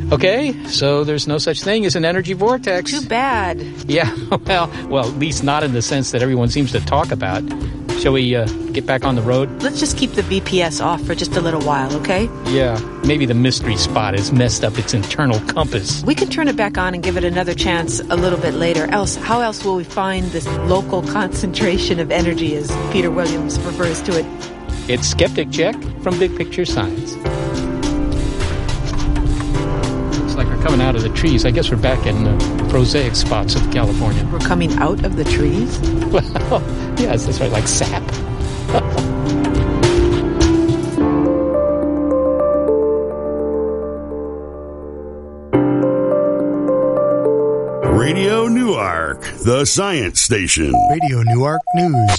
Okay, so there's no such thing as an energy vortex. Too bad. Yeah, well, at least not in the sense that everyone seems to talk about. Shall we get back on the road? Let's just keep the VPS off for just a little while, okay? Yeah, maybe the mystery spot has messed up its internal compass. We can turn it back on and give it another chance a little bit later. How else will we find this local concentration of energy, as Peter Williams refers to it? It's Skeptic Check from Big Picture Science. Looks like we're coming out of the trees. I guess we're back in the prosaic spots of California. We're coming out of the trees? Well, yes, that's right, like sap. Radio Newark, the science station. Radio Newark News.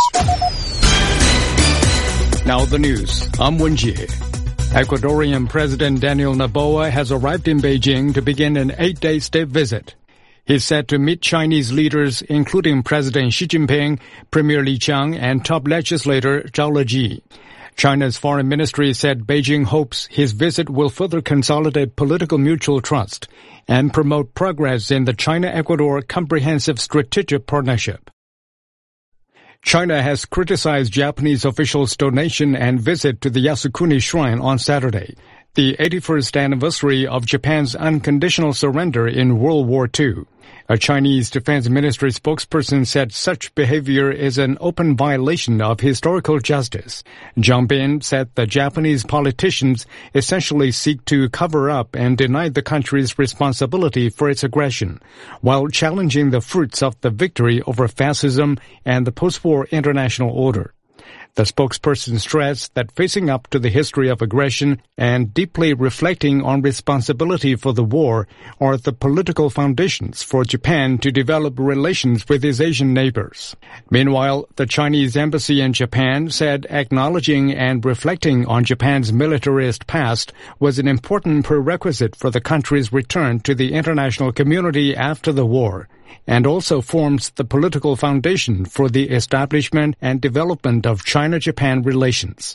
Now the news. I'm Wenjie. Ecuadorian President Daniel Noboa has arrived in Beijing to begin an 8-day state visit. He's set to meet Chinese leaders, including President Xi Jinping, Premier Li Qiang, and top legislator Zhao Leji. China's foreign ministry said Beijing hopes his visit will further consolidate political mutual trust and promote progress in the China-Ecuador Comprehensive Strategic Partnership. China has criticized Japanese officials' donation and visit to the Yasukuni Shrine on Saturday, the 81st anniversary of Japan's unconditional surrender in World War II. A Chinese Defense Ministry spokesperson said such behavior is an open violation of historical justice. Zhang Bin said the Japanese politicians essentially seek to cover up and deny the country's responsibility for its aggression, while challenging the fruits of the victory over fascism and the post-war international order. The spokesperson stressed that facing up to the history of aggression and deeply reflecting on responsibility for the war are the political foundations for Japan to develop relations with its Asian neighbors. Meanwhile, the Chinese embassy in Japan said acknowledging and reflecting on Japan's militarist past was an important prerequisite for the country's return to the international community after the war, and also forms the political foundation for the establishment and development of China-Japan relations.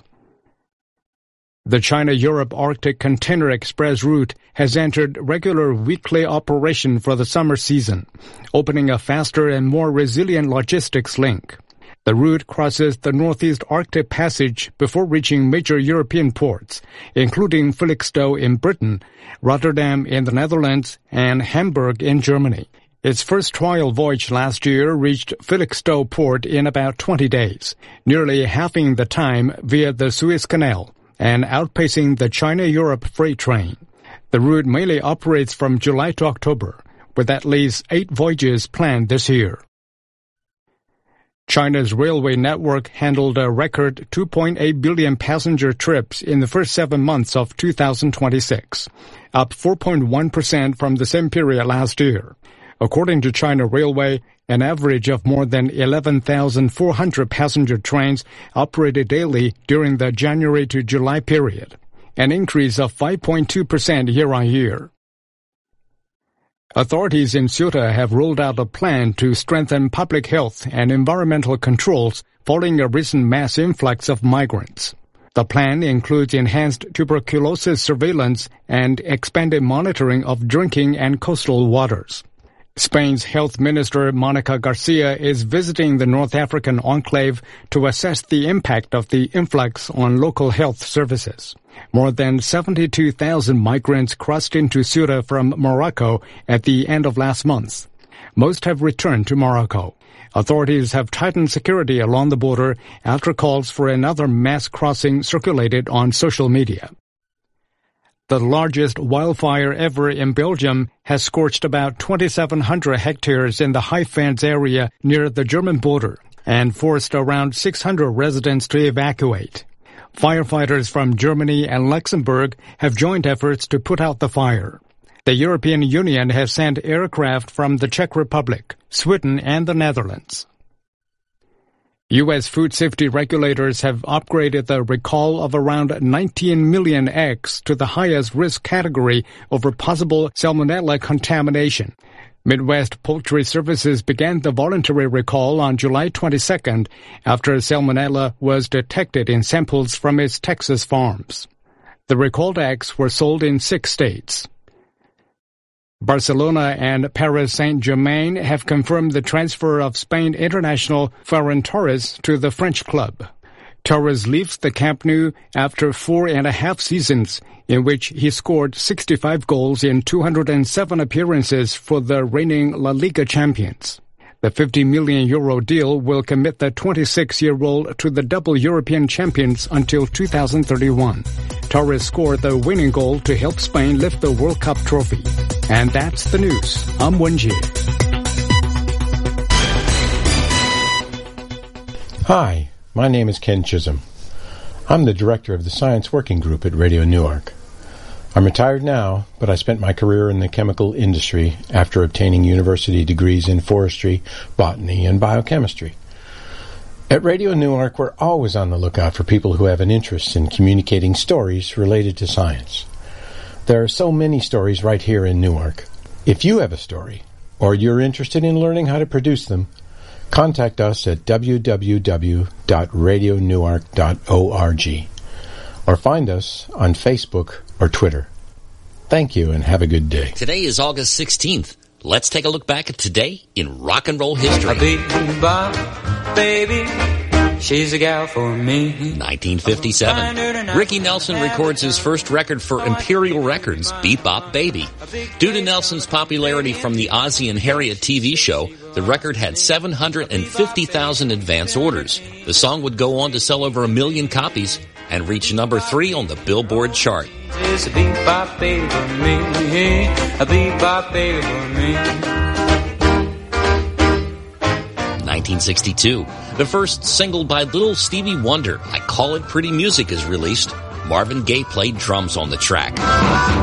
The China-Europe Arctic Container Express route has entered regular weekly operation for the summer season, opening a faster and more resilient logistics link. The route crosses the Northeast Arctic Passage before reaching major European ports, including Felixstowe in Britain, Rotterdam in the Netherlands, and Hamburg in Germany. Its first trial voyage last year reached Felixstowe port in about 20 days, nearly halving the time via the Suez Canal and outpacing the China-Europe freight train. The route mainly operates from July to October, with at least 8 voyages planned this year. China's railway network handled a record 2.8 billion passenger trips in the first 7 months of 2026, up 4.1% from the same period last year. According to China Railway, an average of more than 11,400 passenger trains operated daily during the January to July period, an increase of 5.2% year-on-year. Authorities in Ceuta have rolled out a plan to strengthen public health and environmental controls following a recent mass influx of migrants. The plan includes enhanced tuberculosis surveillance and expanded monitoring of drinking and coastal waters. Spain's Health Minister Monica Garcia is visiting the North African enclave to assess the impact of the influx on local health services. More than 72,000 migrants crossed into Ceuta from Morocco at the end of last month. Most have returned to Morocco. Authorities have tightened security along the border after calls for another mass crossing circulated on social media. The largest wildfire ever in Belgium has scorched about 2,700 hectares in the High Fens area near the German border and forced around 600 residents to evacuate. Firefighters from Germany and Luxembourg have joined efforts to put out the fire. The European Union has sent aircraft from the Czech Republic, Sweden, and the Netherlands. U.S. food safety regulators have upgraded the recall of around 19 million eggs to the highest risk category over possible salmonella contamination. Midwest Poultry Services began the voluntary recall on July 22nd after salmonella was detected in samples from its Texas farms. The recalled eggs were sold in 6 states. Barcelona and Paris Saint-Germain have confirmed the transfer of Spain international Ferran Torres to the French club. Torres leaves the Camp Nou after 4.5 seasons, in which he scored 65 goals in 207 appearances for the reigning La Liga champions. The €50 million deal will commit the 26-year-old to the double European champions until 2031. Torres scored the winning goal to help Spain lift the World Cup trophy. And that's the news. I'm Wenjie. Hi, my name is Ken Chisholm. I'm the director of the Science Working Group at Radio Newark. I'm retired now, but I spent my career in the chemical industry after obtaining university degrees in forestry, botany, and biochemistry. At Radio Newark, we're always on the lookout for people who have an interest in communicating stories related to science. There are so many stories right here in Newark. If you have a story, or you're interested in learning how to produce them, contact us at www.radionewark.org or find us on Facebook or Twitter. Thank you and have a good day. Today is August 16th. Let's take a look back at today in rock and roll history. Baby, she's a gal for me. 1957. Ricky Nelson records his first record for Imperial Records, Beep Bop Baby. Due to Nelson's popularity from the Ozzie and Harriet TV show, the record had 750,000 advance orders. The song would go on to sell over 1 million copies and reach number 3 on the Billboard chart. It's a beep bop baby for me, a beep bop baby for me. 1962. The first single by Little Stevie Wonder, I Call It Pretty Music, is released. Marvin Gaye played drums on the track.